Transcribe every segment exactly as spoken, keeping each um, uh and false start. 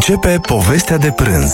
Începe povestea de prânz.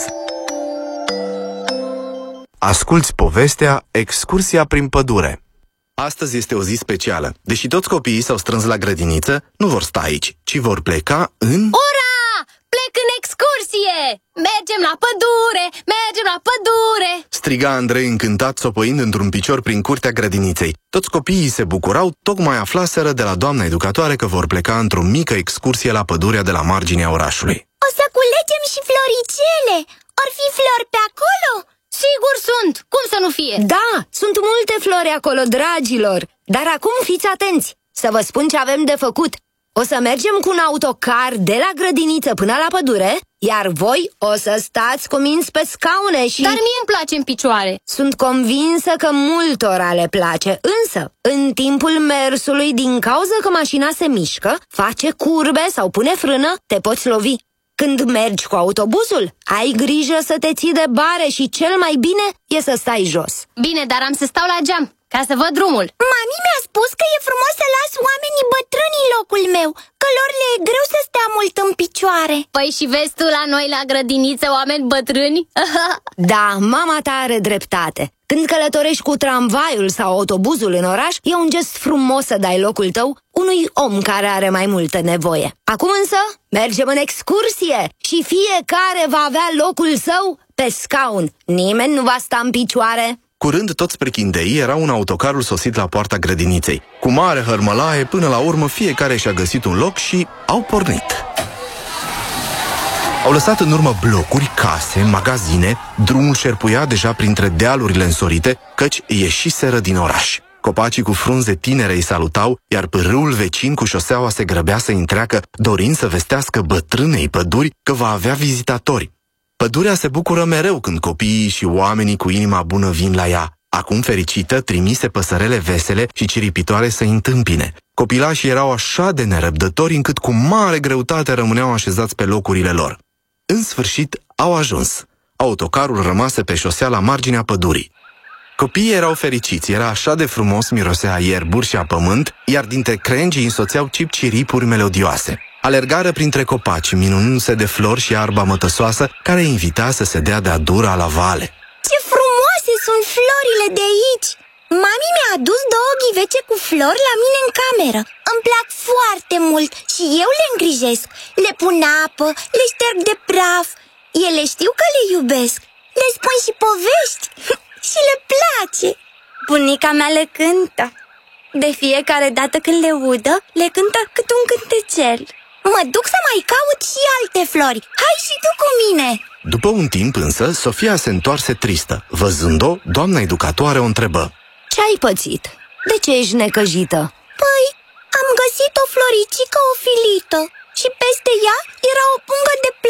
Asculți povestea Excursia prin pădure. Astăzi este o zi specială. Deși toți copiii s-au strâns la grădiniță, nu vor sta aici, ci vor pleca în... Ura! Plec în excursie! Mergem la pădure! Mergem la pădure! Striga Andrei încântat, țopăind într-un picior prin curtea grădiniței. Toți copiii se bucurau, tocmai aflaseră de la doamna educatoare că vor pleca într-o mică excursie la pădurea de la marginea orașului. O să culegem și floricele! Or fi flori pe acolo? Sigur sunt! Cum să nu fie? Da, sunt multe flori acolo, dragilor. Dar acum fiți atenți, să vă spun ce avem de făcut. O să mergem cu un autocar de la grădiniță până la pădure, iar voi o să stați cu minți pe scaune și... Dar mie îmi place în picioare. Sunt convinsă că multora le place, însă, în timpul mersului, din cauza că mașina se mișcă, face curbe sau pune frână, te poți lovi. Când mergi cu autobuzul, ai grijă să te ții de bare și cel mai bine e să stai jos. Bine, dar am să stau la geam, ca să văd drumul. Mami mi-a spus că e frumos să las oamenii bătrâni în locul meu, că lor le e greu să stea mult în picioare. Păi și vezi tu la noi la grădiniță oameni bătrâni? Da, mama ta are dreptate. Când călătorești cu tramvaiul sau autobuzul în oraș, e un gest frumos să dai locul tău unui om care are mai multă nevoie. Acum însă, mergem în excursie și fiecare va avea locul său pe scaun. Nimeni nu va sta în picioare. Curând toți prechindei erau în autocarul sosit la poarta grădiniței. Cu mare hărmălaie, până la urmă fiecare și-a găsit un loc și au pornit. Au lăsat în urmă blocuri, case, magazine, drumul șerpuia deja printre dealurile însorite, căci ieșiseră din oraș. Copacii cu frunze tinere îi salutau, iar pârâul vecin cu șoseaua se grăbea să întreacă, dorind să vestească bătrânei păduri că va avea vizitatori. Pădurea se bucură mereu când copiii și oamenii cu inima bună vin la ea. Acum fericită, trimise păsărele vesele și ciripitoare să-i întâmpine. Copilașii erau așa de nerăbdători încât cu mare greutate rămâneau așezați pe locurile lor. În sfârșit au ajuns. Autocarul rămase pe șosea la marginea pădurii. Copiii erau fericiți, era așa de frumos, mirosea a ierburi și a pământ, iar dintre crengi îi însoțeau cip-ciripuri melodioase. Alergară printre copaci, minunându-se de flori și arba mătăsoasă, care îi invita să se dea de-a dura la vale. Ce frumoase sunt florile de aici! Mami mi-a adus două ghivece cu flori la mine în cameră. Îmi plac foarte mult și eu le îngrijesc. Le pun apă, le șterg de praf. Ele știu că le iubesc. Le spun și povești și le place. Bunica mea le cântă. De fiecare dată când le udă, le cântă cât un cântecel. Mă duc să mai caut și alte flori. Hai și tu cu mine! După un timp însă, Sofia se întoarse tristă. Văzând-o, doamna educatoare o întrebă. Ce-ai pățit? De ce ești necăjită? Păi, am găsit o floricică ofilită și peste ea era o pungă de